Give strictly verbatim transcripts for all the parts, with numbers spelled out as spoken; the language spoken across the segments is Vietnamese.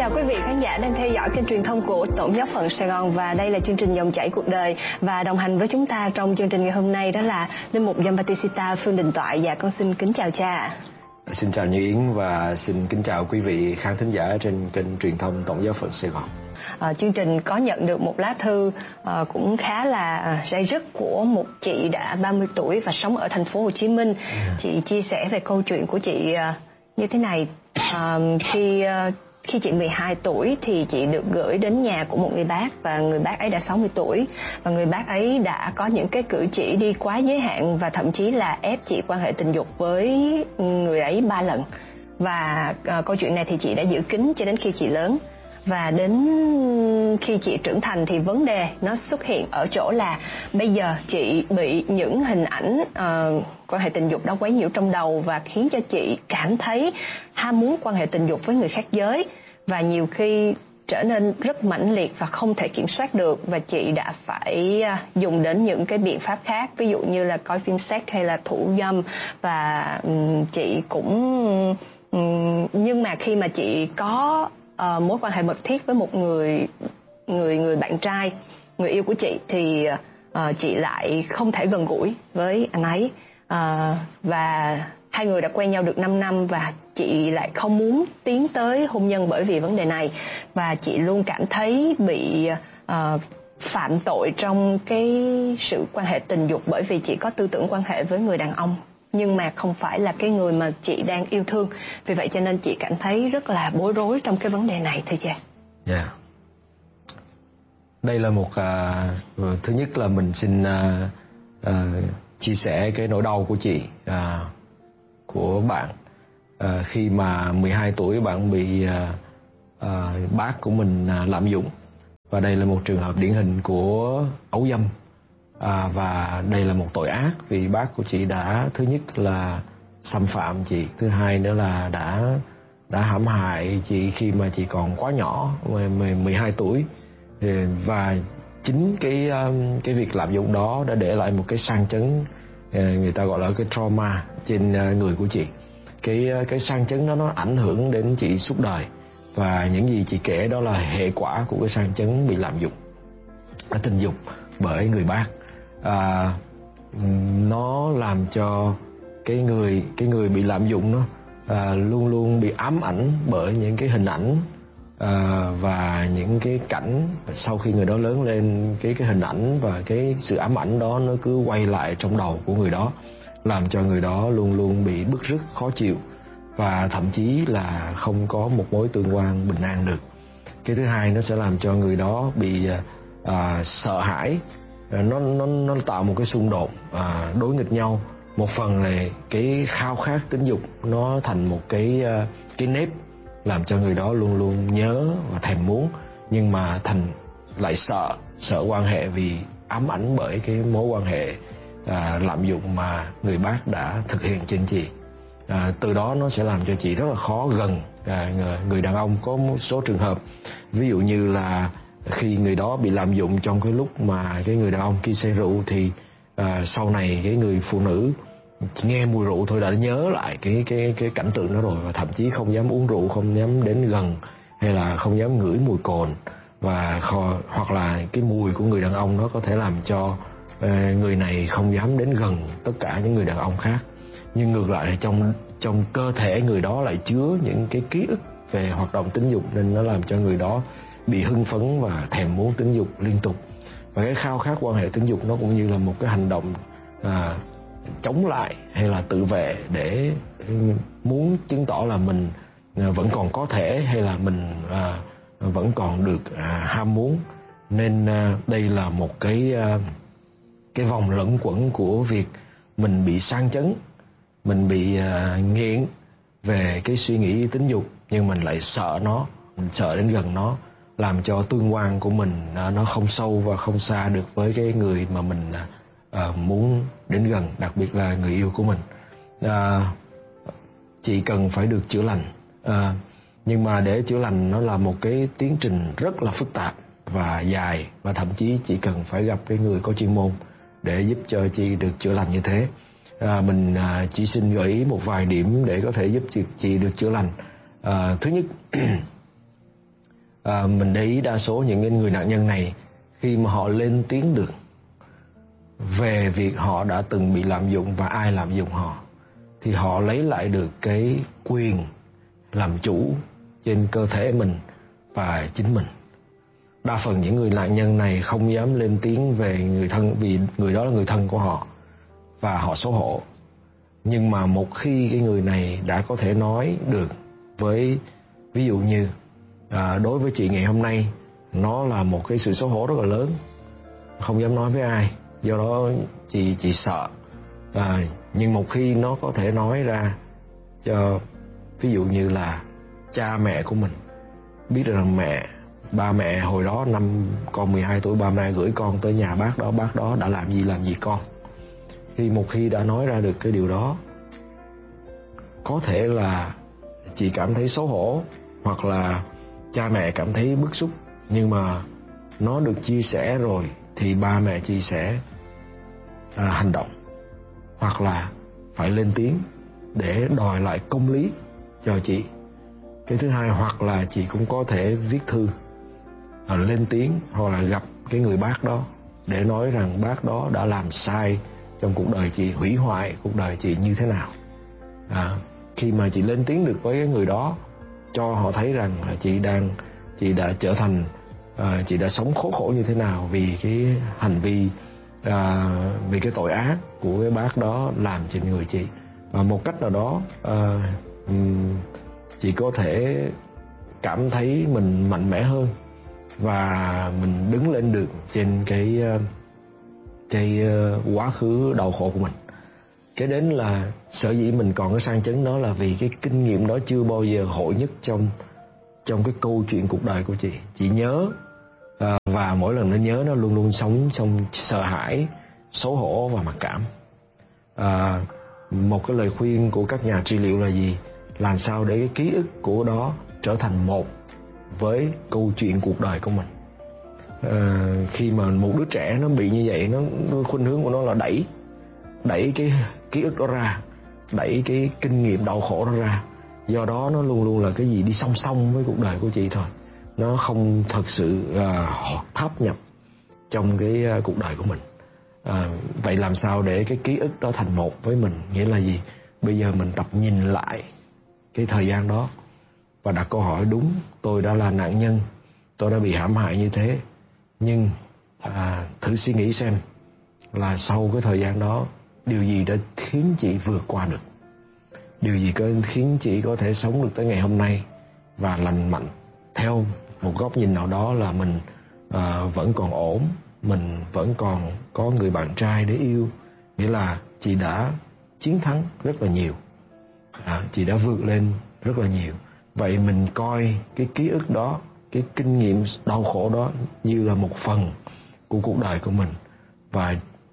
chào quý vị khán giả đang theo dõi kênh truyền thông của Tổng giáo phận Sài Gòn, và đây là chương trình Dòng chảy cuộc đời, và đồng hành với chúng ta trong chương trình ngày hôm nay đó là linh mục Giambattista Phương Đình Toại. Và con xin kính chào cha. Xin chào Như Yến và xin kính chào quý vị khán thính giả trên kênh truyền thông Tổng giáo phận Sài Gòn. À, chương trình có nhận được một lá thư à, cũng khá là dây dứt của một chị đã ba mươi tuổi và sống ở thành phố Hồ Chí Minh. Ừ. Chị chia sẻ về câu chuyện của chị à, như thế này. À, khi à, khi chị mười hai tuổi thì chị được gửi đến nhà của một người bác, và người bác ấy đã sáu mươi tuổi, và người bác ấy đã có những cái cử chỉ đi quá giới hạn và thậm chí là ép chị quan hệ tình dục với người ấy ba lần. Và à, câu chuyện này thì chị đã giữ kín cho đến khi chị lớn. Và đến khi chị trưởng thành thì vấn đề nó xuất hiện ở chỗ là bây giờ chị bị những hình ảnh uh, quan hệ tình dục đó quấy nhiễu trong đầu, và khiến cho chị cảm thấy ham muốn quan hệ tình dục với người khác giới, và nhiều khi trở nên rất mãnh liệt và không thể kiểm soát được. Và chị đã phải uh, dùng đến những cái biện pháp khác, ví dụ như là coi phim sex hay là thủ dâm. Và um, chị cũng um, nhưng mà khi mà chị có Uh, mối quan hệ mật thiết với một người người người bạn trai, người yêu của chị, thì uh, chị lại không thể gần gũi với anh ấy, uh, và hai người đã quen nhau được năm năm, và chị lại không muốn tiến tới hôn nhân bởi vì vấn đề này. Và chị luôn cảm thấy bị uh, phạm tội trong cái sự quan hệ tình dục, bởi vì chị có tư tưởng quan hệ với người đàn ông nhưng mà không phải là cái người mà chị đang yêu thương. Vì vậy cho nên chị cảm thấy rất là bối rối trong cái vấn đề này thưa cha. Dạ. Yeah. Đây là một uh, thứ nhất là mình xin uh, uh, chia sẻ cái nỗi đau của chị, uh, của bạn. Uh, khi mà mười hai tuổi bạn bị uh, uh, bác của mình uh, lạm dụng, và đây là một trường hợp điển hình của ấu dâm. À, và đây là một tội ác vì bác của chị đã, thứ nhất là xâm phạm chị, thứ hai nữa là đã đã hãm hại chị khi mà chị còn quá nhỏ, mười hai tuổi. Và chính cái cái việc lạm dụng đó đã để lại một cái sang chấn, người ta gọi là cái trauma trên người của chị. Cái cái sang chấn đó nó ảnh hưởng đến chị suốt đời, và những gì chị kể đó là hệ quả của cái sang chấn bị lạm dụng tình dục bởi người bác. À, nó làm cho cái người cái người bị lạm dụng nó à, luôn luôn bị ám ảnh bởi những cái hình ảnh à, và những cái cảnh. Sau khi người đó lớn lên, cái cái hình ảnh và cái sự ám ảnh đó nó cứ quay lại trong đầu của người đó, làm cho người đó luôn luôn bị bứt rứt, khó chịu, và thậm chí là không có một mối tương quan bình an được. Cái thứ hai, nó sẽ làm cho người đó bị à, sợ hãi. Nó, nó, nó tạo một cái xung đột à, đối nghịch nhau. Một phần là cái khao khát tính dục nó thành một cái cái nếp, làm cho người đó luôn luôn nhớ và thèm muốn, nhưng mà thành lại sợ sợ quan hệ vì ám ảnh bởi cái mối quan hệ à, lạm dụng mà người bác đã thực hiện trên chị. À, từ đó nó sẽ làm cho chị rất là khó gần à, người đàn ông. Có một số trường hợp ví dụ như là khi người đó bị lạm dụng trong cái lúc mà cái người đàn ông kia say rượu, thì à, sau này cái người phụ nữ nghe mùi rượu thôi đã nhớ lại cái cái cái cảnh tượng đó rồi, và thậm chí không dám uống rượu, không dám đến gần, hay là không dám ngửi mùi cồn, và kho, hoặc là cái mùi của người đàn ông nó có thể làm cho à, người này không dám đến gần tất cả những người đàn ông khác. Nhưng ngược lại trong trong cơ thể người đó lại chứa những cái ký ức về hoạt động tính dục, nên nó làm cho người đó bị hưng phấn và thèm muốn tính dục liên tục. Và cái khao khát quan hệ tính dục nó cũng như là một cái hành động à, chống lại hay là tự vệ, để muốn chứng tỏ là mình à, vẫn còn có thể, hay là mình à, vẫn còn được à, ham muốn. Nên à, đây là một cái à, cái vòng lẫn quẩn của việc mình bị sang chấn, mình bị à, nghiện về cái suy nghĩ tính dục, nhưng mình lại sợ nó, mình sợ đến gần nó, làm cho tương quan của mình à, nó không sâu và không xa được với cái người mà mình à, muốn đến gần, đặc biệt là người yêu của mình. À, chị cần phải được chữa lành, à, nhưng mà để chữa lành nó là một cái tiến trình rất là phức tạp và dài, và thậm chí chị cần phải gặp cái người có chuyên môn để giúp cho chị được chữa lành như thế. À, mình à, chỉ xin gợi ý một vài điểm để có thể giúp chị, chị được chữa lành. À, thứ nhất à, mình để ý đa số những người nạn nhân này khi mà họ lên tiếng được về việc họ đã từng bị lạm dụng và ai lạm dụng họ, thì họ lấy lại được cái quyền làm chủ trên cơ thể mình và chính mình. Đa phần những người nạn nhân này không dám lên tiếng về người thân vì người đó là người thân của họ và họ xấu hổ. Nhưng mà một khi cái người này đã có thể nói được với, ví dụ như à, đối với chị ngày hôm nay nó là một cái sự xấu hổ rất là lớn, không dám nói với ai, do đó chị chị sợ. À, nhưng một khi nó có thể nói ra cho, ví dụ như là cha mẹ của mình biết được rằng mẹ, ba mẹ hồi đó năm con mười hai tuổi, ba mẹ gửi con tới nhà bác đó, bác đó đã làm gì làm gì con. Khi một khi đã nói ra được cái điều đó, có thể là chị cảm thấy xấu hổ hoặc là cha mẹ cảm thấy bức xúc, nhưng mà nó được chia sẻ rồi thì ba mẹ chị sẽ à, hành động hoặc là phải lên tiếng để đòi lại công lý cho chị. Cái thứ hai, hoặc là chị cũng có thể viết thư à, lên tiếng hoặc là gặp cái người bác đó để nói rằng bác đó đã làm sai trong cuộc đời chị, hủy hoại cuộc đời chị như thế nào. À, khi mà chị lên tiếng được với cái người đó, cho họ thấy rằng là chị đang chị đã trở thành à, chị đã sống khốn khổ như thế nào vì cái hành vi à, vì cái tội ác của cái bác đó làm trên người chị. Và một cách nào đó à, chị có thể cảm thấy mình mạnh mẽ hơn và mình đứng lên được trên cái cái quá khứ đau khổ của mình. Cái đến là sở dĩ mình còn cái sang chấn đó là vì cái kinh nghiệm đó chưa bao giờ hội nhất trong trong cái câu chuyện cuộc đời của chị. Chị nhớ à, và mỗi lần nó nhớ nó luôn luôn sống trong sợ hãi, xấu hổ và mặc cảm. À, một cái lời khuyên của các nhà trị liệu là gì? Làm sao để cái ký ức của đó trở thành một với câu chuyện cuộc đời của mình. À, khi mà một đứa trẻ nó bị như vậy, nó, nó khuynh hướng của nó là đẩy đẩy cái ký ức đó ra, đẩy cái kinh nghiệm đau khổ đó ra. Do đó nó luôn luôn là cái gì đi song song với cuộc đời của chị thôi, nó không thật sự uh, tháp nhập trong cái uh, cuộc đời của mình. À, vậy làm sao để cái ký ức đó thành một với mình? Nghĩa là gì? Bây giờ mình tập nhìn lại cái thời gian đó và đặt câu hỏi, đúng, tôi đã là nạn nhân, tôi đã bị hãm hại như thế, nhưng à, thử suy nghĩ xem là sau cái thời gian đó, điều gì đã khiến chị vượt qua được, điều gì có khiến chị có thể sống được tới ngày hôm nay và lành mạnh. Theo một góc nhìn nào đó là mình à, vẫn còn ổn, mình vẫn còn có người bạn trai để yêu, nghĩa là chị đã chiến thắng rất là nhiều, à, chị đã vượt lên rất là nhiều. Vậy mình coi cái ký ức đó, cái kinh nghiệm đau khổ đó như là một phần của cuộc đời của mình và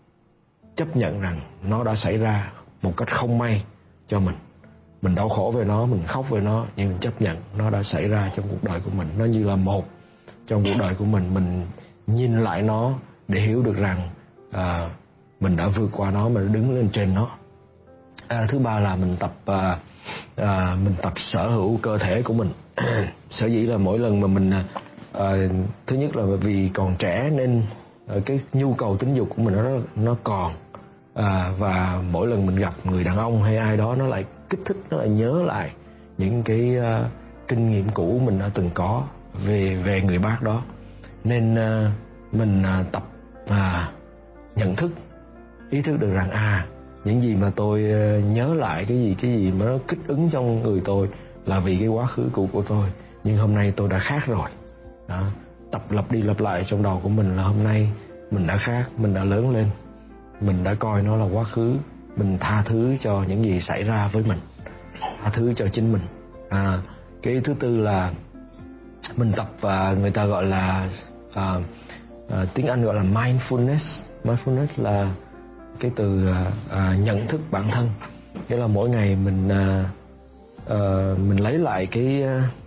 chấp nhận rằng nó đã xảy ra một cách không may cho mình. Mình đau khổ về nó, mình khóc về nó, nhưng mình chấp nhận nó đã xảy ra trong cuộc đời của mình. Nó như là một trong cuộc đời của mình. Mình nhìn lại nó để hiểu được rằng à, mình đã vượt qua nó, mình đã đứng lên trên nó. À, thứ ba là mình tập à, à, mình tập sở hữu cơ thể của mình. Sở dĩ là mỗi lần mà mình à, thứ nhất là vì còn trẻ nên à, cái nhu cầu tính dục của mình nó nó còn à, và mỗi lần mình gặp người đàn ông hay ai đó, nó lại kích thích, nó lại nhớ lại những cái uh, kinh nghiệm cũ mình đã từng có về về người bác đó. Nên uh, mình uh, tập uh, nhận thức, ý thức được rằng à, những gì mà tôi uh, nhớ lại, cái gì cái gì mà nó kích ứng trong người tôi là vì cái quá khứ cũ của tôi, nhưng hôm nay tôi đã khác rồi đó. Tập lặp đi lặp lại trong đầu của mình là hôm nay mình đã khác, mình đã lớn lên, mình đã coi nó là quá khứ, mình tha thứ cho những gì xảy ra với mình, tha thứ cho chính mình. À, cái thứ tư là mình tập và người ta gọi là à, à, tiếng Anh gọi là mindfulness. Mindfulness là cái từ à, à, nhận thức bản thân, nghĩa là mỗi ngày mình à, à, mình lấy lại cái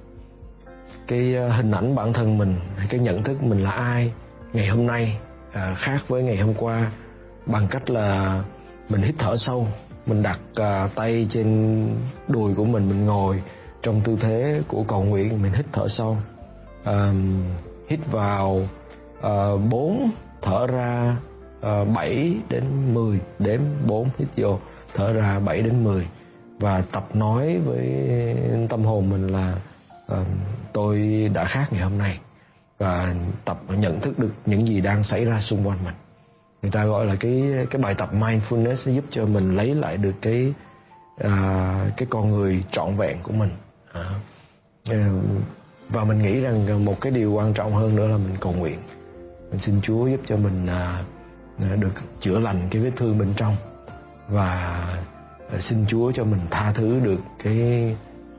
cái hình ảnh bản thân mình, cái nhận thức mình là ai ngày hôm nay à, khác với ngày hôm qua, bằng cách là mình hít thở sâu, mình đặt uh, tay trên đùi của mình, mình ngồi trong tư thế của cầu nguyện, mình hít thở sâu uh, hít vào uh, bốn, thở ra uh, bảy đến mười, đếm bốn, hít vô, thở ra bảy đến mười. Và tập nói với tâm hồn mình là uh, tôi đã khác ngày hôm nay, và tập nhận thức được những gì đang xảy ra xung quanh mình. Người ta gọi là cái cái bài tập mindfulness giúp cho mình lấy lại được cái uh, cái con người trọn vẹn của mình. Uh, và mình nghĩ rằng một cái điều quan trọng hơn nữa là mình cầu nguyện. Mình xin Chúa giúp cho mình uh, được chữa lành cái vết thương bên trong, và uh, xin Chúa cho mình tha thứ được cái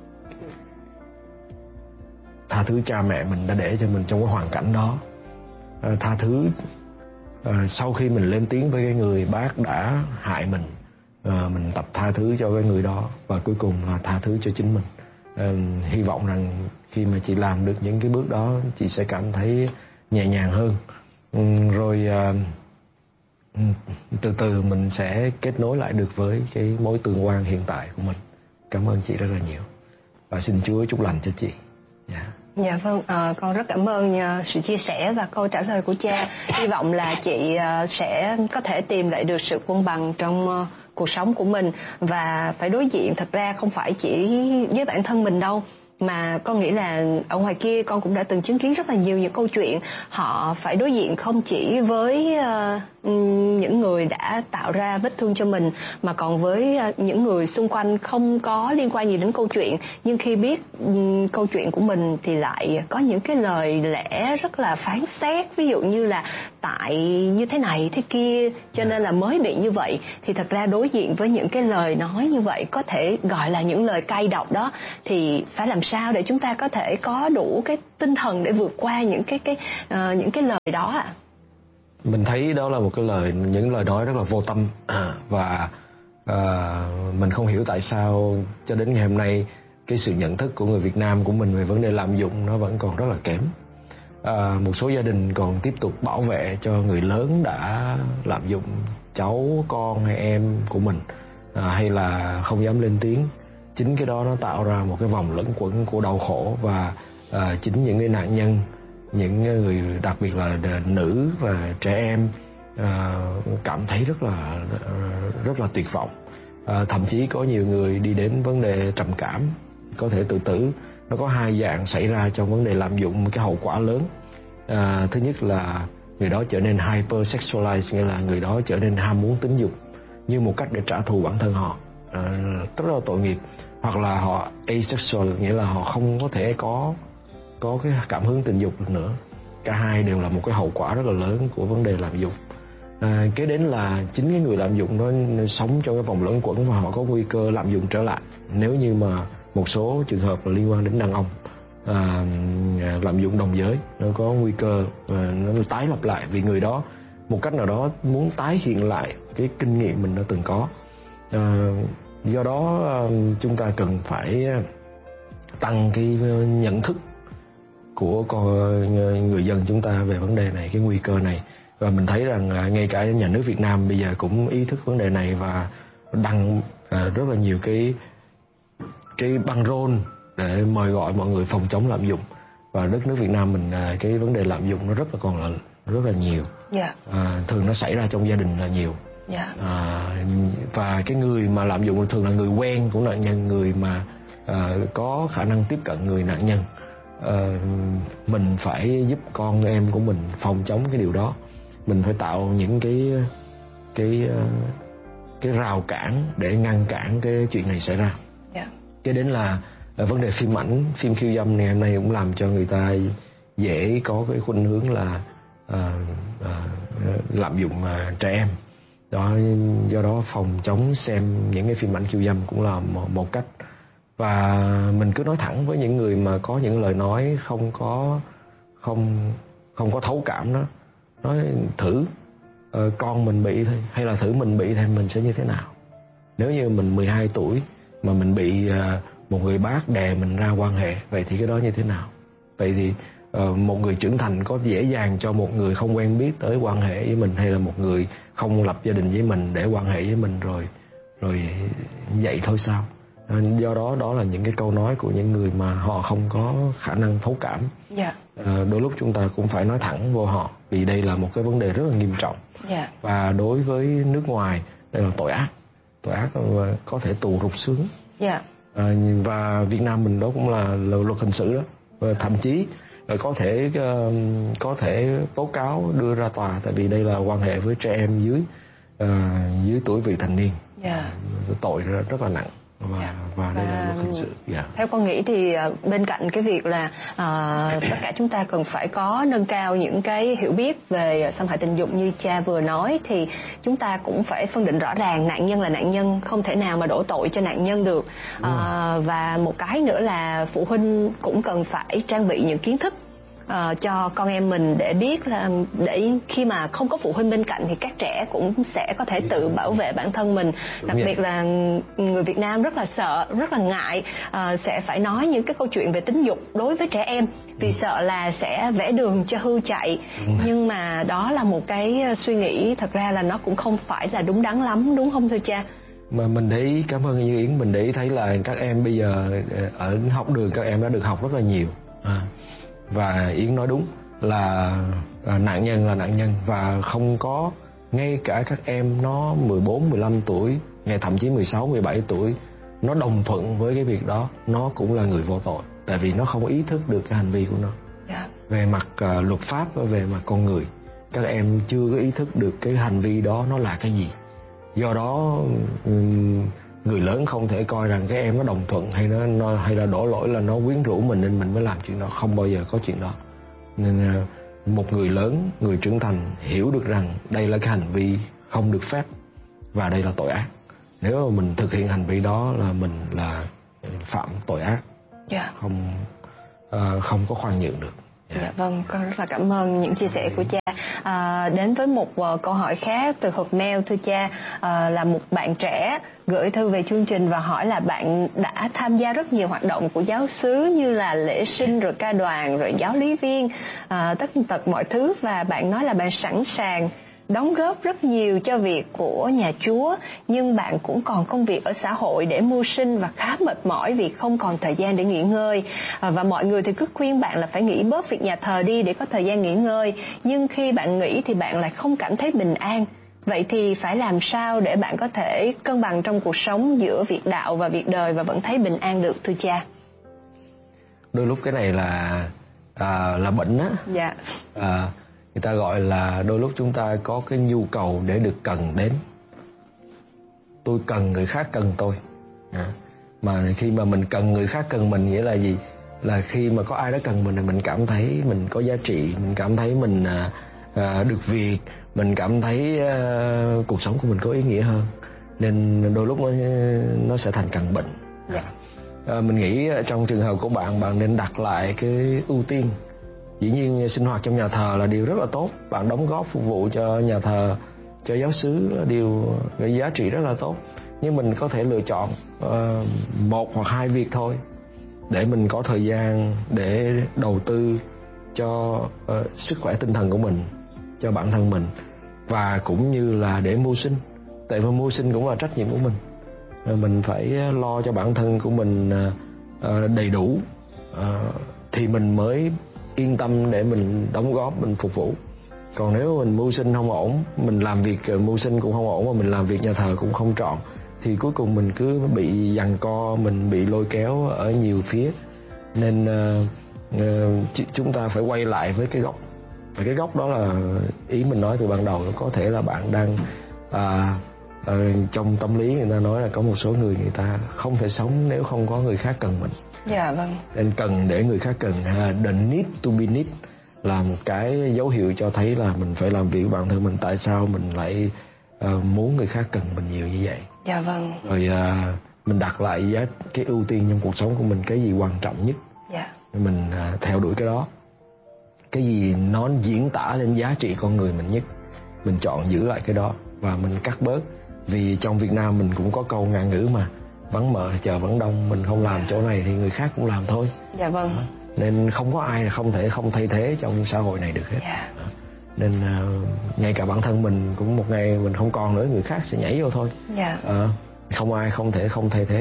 tha thứ cha mẹ mình đã để cho mình trong cái hoàn cảnh đó. Uh, tha thứ uh, sau khi mình lên tiếng với cái người bác đã hại mình, uh, mình tập tha thứ cho cái người đó, và cuối cùng là tha thứ cho chính mình. Uh, hy vọng rằng khi mà chị làm được những cái bước đó, chị sẽ cảm thấy nhẹ nhàng hơn. Um, rồi uh, từ từ mình sẽ kết nối lại được với cái mối tương quan hiện tại của mình. Cảm ơn chị rất là nhiều, và xin Chúa chúc lành cho chị. Yeah. Dạ vâng, à, con rất cảm ơn uh, sự chia sẻ và câu trả lời của cha. Hy vọng là chị uh, sẽ có thể tìm lại được sự cân bằng trong uh, cuộc sống của mình, và phải đối diện thật ra không phải chỉ với bản thân mình đâu, mà con nghĩ là ở ngoài kia con cũng đã từng chứng kiến rất là nhiều những câu chuyện họ phải đối diện không chỉ với uh, những người đã tạo ra vết thương cho mình, mà còn với uh, những người xung quanh không có liên quan gì đến câu chuyện, nhưng khi biết um, câu chuyện của mình thì lại có những cái lời lẽ rất là phán xét, ví dụ như là tại như thế này thế kia cho nên là mới bị như vậy. Thì thật ra đối diện với những cái lời nói như vậy, có thể gọi là những lời cay độc đó, thì phải làm sao để chúng ta có thể có đủ cái tinh thần để vượt qua những cái cái uh, những cái lời đó ạ? À? Mình thấy đó là một cái lời những lời nói rất là vô tâm, à, và à, mình không hiểu tại sao cho đến ngày hôm nay cái sự nhận thức của người Việt Nam của mình về vấn đề lạm dụng nó vẫn còn rất là kém. À, một số gia đình còn tiếp tục bảo vệ cho người lớn đã lạm dụng cháu, con hay em của mình, à, hay là không dám lên tiếng. Chính cái đó nó tạo ra một cái vòng lẫn quẩn của đau khổ, và à, chính những cái nạn nhân, những người đặc biệt là nữ và trẻ em à, cảm thấy rất là rất là tuyệt vọng. À, thậm chí có nhiều người đi đến vấn đề trầm cảm, có thể tự tử. Nó có hai dạng xảy ra trong vấn đề lạm dụng, một cái hậu quả lớn. À, thứ nhất là người đó trở nên hypersexualized, nghĩa là người đó trở nên ham muốn tính dục như một cách để trả thù bản thân họ, à, rất là tội nghiệp. Hoặc là họ asexual, nghĩa là họ không có thể có có cái cảm hứng tình dục được nữa. Cả hai đều là một cái hậu quả rất là lớn của vấn đề lạm dụng. À, kế đến là chính cái người lạm dụng nó sống trong cái vòng luẩn quẩn, và họ có nguy cơ lạm dụng trở lại nếu như mà một số trường hợp là liên quan đến đàn ông à, lạm dụng đồng giới, nó có nguy cơ à, nó tái lặp lại, vì người đó một cách nào đó muốn tái hiện lại cái kinh nghiệm mình đã từng có. À, do đó chúng ta cần phải tăng cái nhận thức của người dân chúng ta về vấn đề này, cái nguy cơ này. Và mình thấy rằng ngay cả nhà nước Việt Nam bây giờ cũng ý thức vấn đề này và đăng rất là nhiều cái cái băng rôn để mời gọi mọi người phòng chống lạm dụng. Và đất nước Việt Nam mình cái vấn đề lạm dụng nó rất là còn là rất là nhiều. Yeah. À, thường nó xảy ra trong gia đình là nhiều. Yeah. À, và cái người mà lạm dụng thường là người quen của nạn nhân, người mà à, có khả năng tiếp cận người nạn nhân. À, mình phải giúp con em của mình phòng chống cái điều đó. Mình phải tạo những cái cái cái rào cản để ngăn cản cái chuyện này xảy ra. Yeah. Cái đến là vấn đề phim ảnh, phim khiêu dâm này hôm nay cũng làm cho người ta dễ có cái khuynh hướng là à, à, lạm dụng à, trẻ em. Đó, do đó phòng chống xem những cái phim ảnh khiêu dâm cũng là một, một cách. Và mình cứ nói thẳng với những người mà có những lời nói không có không không có thấu cảm đó, nói thử uh, con mình bị thôi, hay là thử mình bị thì mình sẽ như thế nào. Nếu như mình mười hai tuổi mà mình bị uh, một người bác đè mình ra quan hệ, vậy thì cái đó như thế nào? Vậy thì uh, một người trưởng thành có dễ dàng cho một người không quen biết tới quan hệ với mình, hay là một người không lập gia đình với mình để quan hệ với mình rồi rồi vậy thôi sao? À, do đó đó là những cái câu nói của những người mà họ không có khả năng thấu cảm. Dạ. À, đôi lúc chúng ta cũng phải nói thẳng vô họ, vì đây là một cái vấn đề rất là nghiêm trọng. Dạ. Và đối với nước ngoài đây là tội ác, tội ác và có thể tù rục xương. Dạ. À, và Việt Nam mình đó cũng là, là luật hình sự đó, và thậm chí có thể uh, có thể tố cáo đưa ra tòa, tại vì đây là quan hệ với trẻ em dưới uh, dưới tuổi vị thành niên. Yeah. Tội rất, rất là nặng và yeah. và đây là luật hình sự. Yeah. Theo con nghĩ thì bên cạnh cái việc là uh, tất cả chúng ta cần phải có nâng cao những cái hiểu biết về xâm hại tình dục như cha vừa nói, thì chúng ta cũng phải phân định rõ ràng nạn nhân là nạn nhân, không thể nào mà đổ tội cho nạn nhân được. Uh, và một cái nữa là phụ huynh cũng cần phải trang bị những kiến thức Uh, cho con em mình để biết là để khi mà không có phụ huynh bên cạnh thì các trẻ cũng sẽ có thể tự bảo vệ bản thân mình. Đặc biệt là người Việt Nam rất là sợ, rất là ngại uh, sẽ phải nói những cái câu chuyện về tính dục đối với trẻ em, vì sợ là sẽ vẽ đường cho hươu chạy. Nhưng mà đó là một cái suy nghĩ thật ra là nó cũng không phải là đúng đắn lắm, đúng không thưa cha? Mà mình để ý, cảm ơn Như Yến, mình để ý thấy là các em bây giờ ở học đường các em đã được học rất là nhiều. À. Và Yến nói đúng là à, nạn nhân là nạn nhân, và không có, ngay cả các em nó mười bốn, mười lăm tuổi, ngay thậm chí mười sáu, mười bảy tuổi, nó đồng thuận với cái việc đó, nó cũng là người vô tội, tại vì nó không ý thức được cái hành vi của nó. Yeah. Về mặt uh, luật pháp và về mặt con người, các em chưa có ý thức được cái hành vi đó nó là cái gì. Do đó um, người lớn không thể coi rằng cái em nó đồng thuận hay nó, nó hay là đổ lỗi là nó quyến rũ mình nên mình mới làm chuyện đó, không bao giờ có chuyện đó. Nên một người lớn, người trưởng thành hiểu được rằng đây là cái hành vi không được phép và đây là tội ác. Nếu mà mình thực hiện hành vi đó là mình là phạm tội ác. Yeah. Không uh, không có khoan nhượng được. Yeah. Dạ vâng, con rất là cảm ơn những chia sẻ của cha. À, đến với một uh, câu hỏi khác từ hộp mail thưa cha, uh, là một bạn trẻ gửi thư về chương trình và hỏi là bạn đã tham gia rất nhiều hoạt động của giáo xứ như là lễ sinh, rồi ca đoàn, rồi giáo lý viên, uh, tất tật mọi thứ, và bạn nói là bạn sẵn sàng đóng góp rất nhiều cho việc của nhà Chúa, nhưng bạn cũng còn công việc ở xã hội để mưu sinh và khá mệt mỏi vì không còn thời gian để nghỉ ngơi. À, và mọi người thì cứ khuyên bạn là phải nghỉ bớt việc nhà thờ đi để có thời gian nghỉ ngơi, nhưng khi bạn nghỉ thì bạn lại không cảm thấy bình an. Vậy thì phải làm sao để bạn có thể cân bằng trong cuộc sống giữa việc đạo và việc đời và vẫn thấy bình an được thưa cha? Đôi lúc cái này là à, là bệnh á. Dạ. À, người ta gọi là đôi lúc chúng ta có cái nhu cầu để được cần đến. Tôi cần người khác cần tôi. À, mà khi mà mình cần người khác cần mình nghĩa là gì? Là khi mà có ai đó cần mình thì mình cảm thấy mình có giá trị, mình cảm thấy mình à, à, được việc, mình cảm thấy à, cuộc sống của mình có ý nghĩa hơn. Nên đôi lúc nó, nó sẽ thành căn bệnh. Dạ. À, mình nghĩ trong trường hợp của bạn, bạn nên đặt lại cái ưu tiên. Dĩ nhiên sinh hoạt trong nhà thờ là điều rất là tốt, bạn đóng góp phục vụ cho nhà thờ, cho giáo xứ là điều cái giá trị rất là tốt. Nhưng mình có thể lựa chọn uh, một hoặc hai việc thôi để mình có thời gian để đầu tư cho uh, sức khỏe tinh thần của mình, cho bản thân mình, và cũng như là để mưu sinh. Tại vì mưu sinh cũng là trách nhiệm của mình. Rồi mình phải lo cho bản thân của mình uh, đầy đủ uh, thì mình mới yên tâm để mình đóng góp, mình phục vụ. Còn nếu mình mưu sinh không ổn, mình làm việc mưu sinh cũng không ổn, mà mình làm việc nhà thờ cũng không trọn, thì cuối cùng mình cứ bị giằng co, mình bị lôi kéo ở nhiều phía. Nên uh, uh, chúng ta phải quay lại với cái gốc. Và cái gốc đó là ý mình nói từ ban đầu, có thể là bạn đang uh, uh, trong tâm lý người ta nói là có một số người người ta không thể sống nếu không có người khác cần mình. Dạ vâng. Nên cần để người khác cần, uh, the need to be need là một cái dấu hiệu cho thấy là mình phải làm việc bản thân mình. Tại sao mình lại uh, muốn người khác cần mình nhiều như vậy? Dạ vâng. Rồi uh, mình đặt lại giá cái ưu tiên trong cuộc sống của mình, cái gì quan trọng nhất. Dạ. Mình uh, theo đuổi cái đó. Cái gì nó diễn tả lên giá trị con người mình nhất, mình chọn giữ lại cái đó và mình cắt bớt. Vì trong Việt Nam mình cũng có câu ngạn ngữ mà, vắng mợ chờ vắng đông, mình không làm chỗ này thì người khác cũng làm thôi. Dạ vâng. Đó. Nên không có ai là không thể không thay thế trong xã hội này được hết. Dạ. Đó. Nên uh, ngay cả bản thân mình cũng một ngày mình không còn nữa, người khác sẽ nhảy vô thôi. Dạ. Uh, không ai không thể không thay thế được.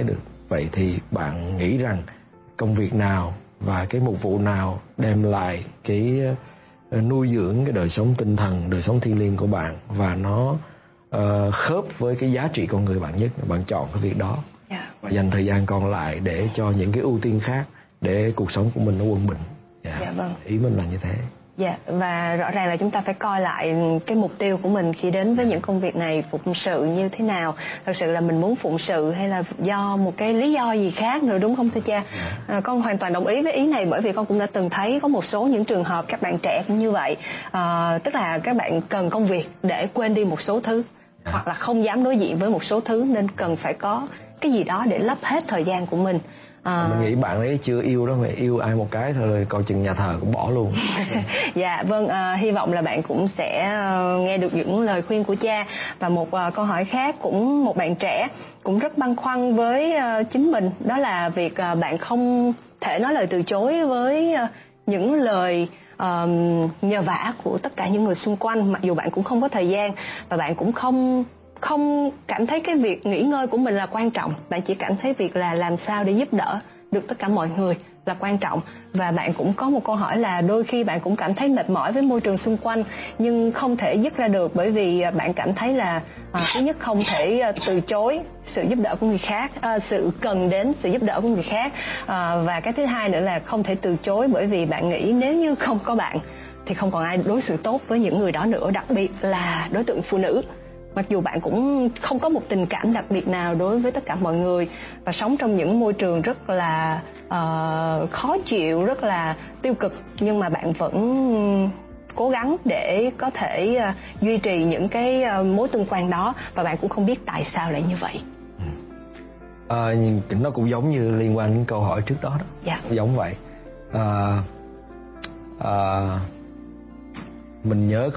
Vậy thì bạn nghĩ rằng công việc nào và cái mục vụ nào đem lại cái nuôi dưỡng cái đời sống tinh thần, đời sống thiêng liêng của bạn, và nó uh, khớp với cái giá trị con người bạn nhất, bạn chọn cái việc đó. Yeah. Và dành thời gian còn lại để cho những cái ưu tiên khác, để cuộc sống của mình nó quân bình. Yeah. Yeah, vâng. Ý mình là như thế. Dạ, yeah, và rõ ràng là chúng ta phải coi lại cái mục tiêu của mình khi đến với những công việc này, phụng sự như thế nào. Thật sự là mình muốn phụng sự hay là do một cái lý do gì khác nữa, đúng không thưa cha? À, con hoàn toàn đồng ý với ý này, bởi vì con cũng đã từng thấy có một số những trường hợp các bạn trẻ cũng như vậy. À, tức là các bạn cần công việc để quên đi một số thứ, hoặc là không dám đối diện với một số thứ, nên cần phải có cái gì đó để lấp hết thời gian của mình. À... Mình nghĩ bạn ấy chưa yêu đó, mày yêu ai một cái thôi coi chừng nhà thờ cũng bỏ luôn. Dạ vâng, à, hy vọng là bạn cũng sẽ uh, nghe được những lời khuyên của cha. Và một uh, câu hỏi khác, cũng một bạn trẻ cũng rất băn khoăn với uh, chính mình, đó là việc uh, bạn không thể nói lời từ chối với uh, những lời uh, nhờ vả của tất cả những người xung quanh, mặc dù bạn cũng không có thời gian và bạn cũng không không cảm thấy cái việc nghỉ ngơi của mình là quan trọng. Bạn chỉ cảm thấy việc là làm sao để giúp đỡ được tất cả mọi người là quan trọng. Và bạn cũng có một câu hỏi là đôi khi bạn cũng cảm thấy mệt mỏi với môi trường xung quanh, nhưng không thể dứt ra được, bởi vì bạn cảm thấy là à, thứ nhất không thể à, từ chối sự giúp đỡ của người khác, à, sự cần đến sự giúp đỡ của người khác, à, và cái thứ hai nữa là không thể từ chối bởi vì bạn nghĩ nếu như không có bạn thì không còn ai đối xử tốt với những người đó nữa, đặc biệt là đối tượng phụ nữ. Mặc dù bạn cũng không có một tình cảm đặc biệt nào đối với tất cả mọi người và sống trong những môi trường rất là uh, khó chịu, rất là tiêu cực, nhưng mà bạn vẫn cố gắng để có thể uh, duy trì những cái uh, mối tương quan đó, và bạn cũng không biết tại sao lại như vậy. À, nó cũng giống như liên quan đến câu hỏi trước đó đó. Dạ. Giống vậy. À, à, mình nhớ